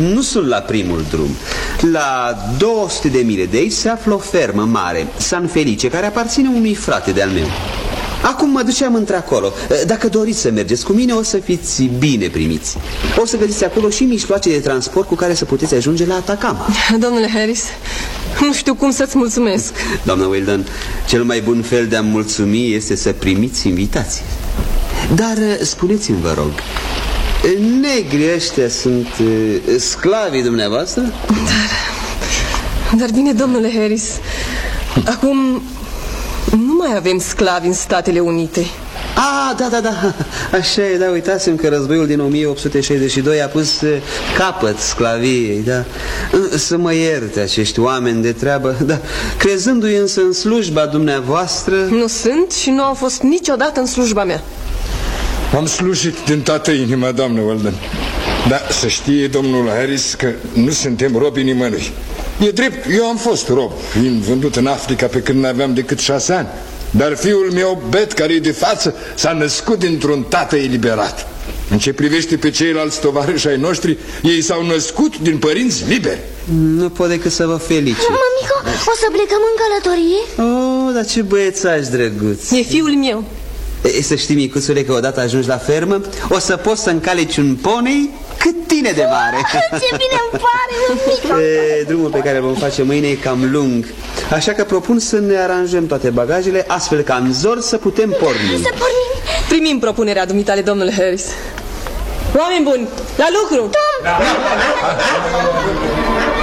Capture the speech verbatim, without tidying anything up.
Nu sunt la primul drum. La două sute de mile de aici se află o fermă mare, San Felice, care aparține unui frate de-al meu. Acum mă duceam într-acolo. Dacă doriți să mergeți cu mine, o să fiți bine primiți. O să găsiți acolo și mijloace de transport cu care să puteți ajunge la Atacama. Domnule Harris, nu știu cum să-ți mulțumesc. Doamna Weldon, cel mai bun fel de a mulțumi este să primiți invitații. Dar spuneți-mi, vă rog, negrii ăștia sunt uh, sclavii dumneavoastră? Dar, dar bine, domnule Harris, acum nu mai avem sclavi în Statele Unite. Ah, da, da, da, așa e, da, uitasem că războiul din o mie opt sute șaizeci și doi a pus capăt sclaviei, da. Să mă ierte acești oameni de treabă, da, crezându-i însă în slujba dumneavoastră. Nu sunt și nu au fost niciodată în slujba mea. Am slujit din toată inima, doamnă Weldon. Dar să știe domnul Harris că nu suntem robii nimănui. E drept, eu am fost rob, fiind vândut în Africa pe când n-aveam decât șase ani. Dar fiul meu, Bet, care e de față, s-a născut dintr-un tată eliberat. În ce privește pe ceilalți tovarăși ai noștri, ei s-au născut din părinți liberi. Nu pot decât să vă felicit. Mămico, o să plecăm în călătorie? Oh, dar ce băiețaș drăguț. E fiul meu. E, să știi, micuțule, că odată ajungi la fermă, o să poți să încaleci un ponei cât tine de mare. Ce bine îmi pare, mămico. E, drumul pe care vom face mâine e cam lung, așa că propun să ne aranjăm toate bagajele, astfel ca în zor să putem porni. Să pornim. Primim propunerea dumitale, domnule Harris. Oameni buni, la lucru! Tom!